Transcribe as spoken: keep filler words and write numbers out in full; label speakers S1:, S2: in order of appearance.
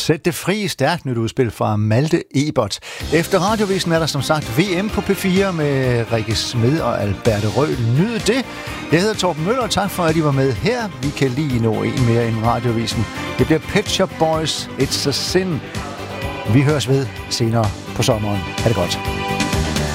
S1: Sæt det fri, stærkt nyt udspil fra Malte Ebert. Efter Radiovisen er der som sagt V M på P fire med Rikke Smed og Alberte Røhl. Nyd det. Jeg hedder Torben Møller, og tak for, at I var med her. Vi kan lige nå en mere end Radiovisen. Det bliver Pet Shop Boys, It's a Sin. Vi høres ved senere på sommeren. Ha' det godt.